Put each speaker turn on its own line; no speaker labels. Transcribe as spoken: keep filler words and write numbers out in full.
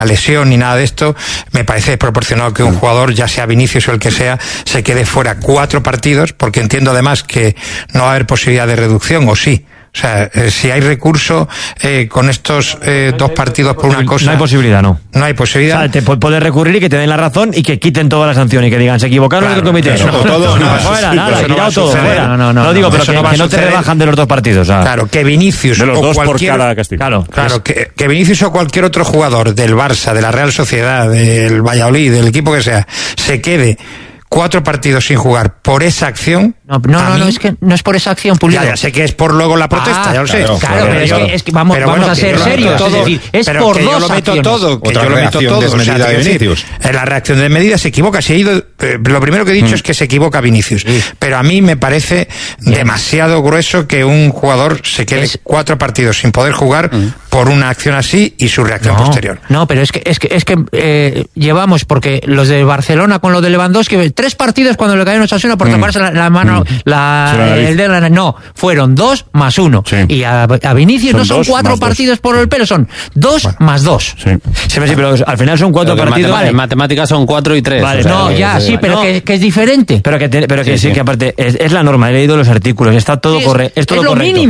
lesión ni nada de esto, me parece desproporcionado que un jugador, ya sea Vinicius o el que sea, se quede fuera cuatro partidos, porque entiendo además que no va a haber posibilidad de reducción, o sí. O sea, eh, si hay recurso eh, con estos eh, dos partidos por una cosa...
No hay posibilidad, no.
No hay posibilidad.
O sea, te puedes recurrir y que te den la razón y que quiten toda la sanción y que digan, se equivocaron
claro,
en el comité.
Claro,
no,
todo,
no,
no,
no, fuera, nada,
sí,
quitado
no
todo, fuera.
No, no,
no, no digo, pero que,
no
que no te rebajan de los dos partidos. O sea.
Claro, que Vinicius
de los
o
dos
cualquier...
por cada castigo.
Claro,
claro que, que Vinicius o cualquier otro jugador del Barça, de la Real Sociedad, del Valladolid, del equipo que sea, se quede cuatro partidos sin jugar por esa acción.
No, no, no,
mí,
no, es que no es por esa acción, Pulido.
Ya, ya sé que es por luego la protesta,
ah,
ya lo sé.
Claro, claro, pero es que, es que vamos,
pero
vamos
bueno,
a ser
que
serios,
todo,
es decir, es
pero
por
que
dos
yo lo meto
acciones.
todo, que
Otra
yo lo meto todo.
desmedida
O sea,
de
decir,
Vinicius.
en la reacción de medida se equivoca, si ha ido, eh, lo primero que he dicho mm. es que se equivoca Vinicius, sí. pero a mí me parece Bien. demasiado grueso que un jugador se quede es... cuatro partidos sin poder jugar mm. por una acción así y su reacción
no,
posterior.
No, pero es que es que es que eh, llevamos, porque los de Barcelona con lo de Lewandowski, tres partidos cuando le cayeron a Osasuna por mm. taparse la, la mano, mm. la, sí, el de la, no, fueron dos más uno. Sí. Y a, a Vinicius son no son cuatro partidos dos. por el pelo, son dos bueno. más dos.
Sí. Sí, pero al final son cuatro
pero
partidos.
En, vale. en matemáticas son cuatro y tres.
Vale,
o sea,
no,
que,
ya,
que,
sí, pero
no.
que, que es diferente.
Pero que, te, pero que sí,
sí,
sí,
sí,
que aparte es, es la norma, he leído los artículos, está todo,
sí,
corre, es todo
es lo
correcto.
mínimo.